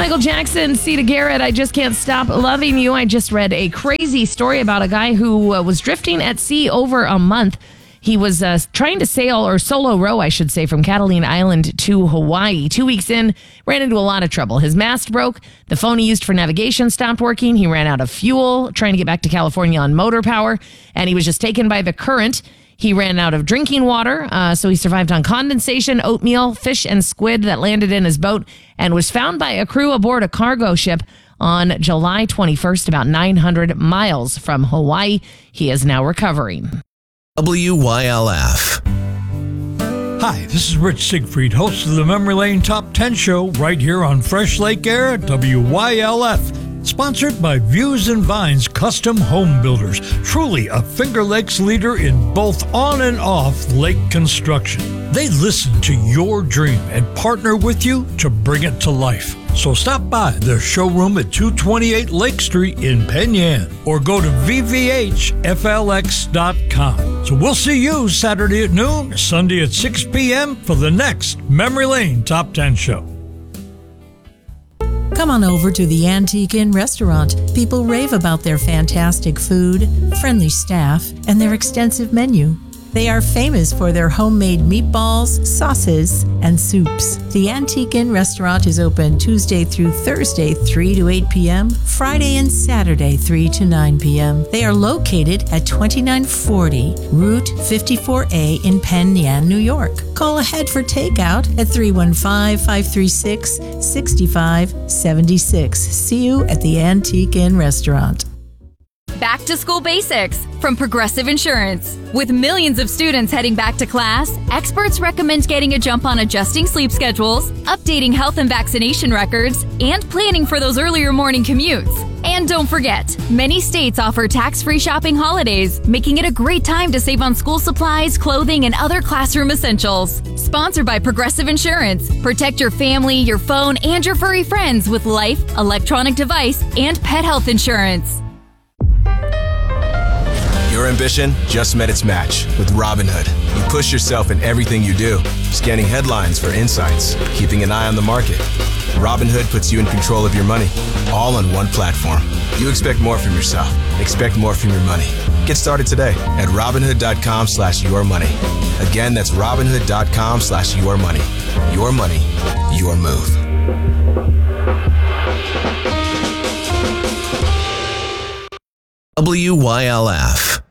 Michael Jackson, Sita Garrett, I Just Can't Stop Loving You. I just read a crazy story about a guy who was drifting at sea over a month. He was trying to sail, or solo row, I should say, from Catalina Island to Hawaii. 2 weeks in, ran into a lot of trouble. His mast broke. The phone he used for navigation stopped working. He ran out of fuel trying to get back to California on motor power, and he was just taken by the current. He ran out of drinking water, so he survived on condensation, oatmeal, fish, and squid that landed in his boat, and was found by a crew aboard a cargo ship on July 21st, about 900 miles from Hawaii. He is now recovering. WYLF. Hi, this is Rich Siegfried, host of the Memory Lane Top 10 Show, right here on Fresh Lake Air, WYLF. Sponsored by Views and Vines Custom Home Builders, truly a Finger Lakes leader in both on and off lake construction. They listen to your dream and partner with you to bring it to life. So stop by their showroom at 228 Lake Street in Penn Yan or go to vvhflx.com. So we'll see you Saturday at noon, Sunday at 6 p.m. for the next Memory Lane Top 10 Show. Come on over to the Antique Inn restaurant. People rave about their fantastic food, friendly staff, and their extensive menu. They are famous for their homemade meatballs, sauces, and soups. The Antique Inn restaurant is open Tuesday through Thursday, 3 to 8 p.m., Friday and Saturday, 3 to 9 p.m. They are located at 2940 Route 54A in Penn Yan, New York. Call ahead for takeout at 315-536-6576. See you at the Antique Inn restaurant. Back to School Basics from Progressive Insurance. With millions of students heading back to class, experts recommend getting a jump on adjusting sleep schedules, updating health and vaccination records, and planning for those earlier morning commutes. And don't forget, many states offer tax-free shopping holidays, making it a great time to save on school supplies, clothing, and other classroom essentials. Sponsored by Progressive Insurance. Protect your family, your phone, and your furry friends with life, electronic device, and pet health insurance. Your ambition just met its match with Robinhood. You push yourself in everything you do, scanning headlines for insights, keeping an eye on the market. Robinhood puts you in control of your money, all on one platform. You expect more from yourself. Expect more from your money. Get started today at Robinhood.com/yourmoney. Again, that's Robinhood.com/yourmoney. Your money, your move. WYLF.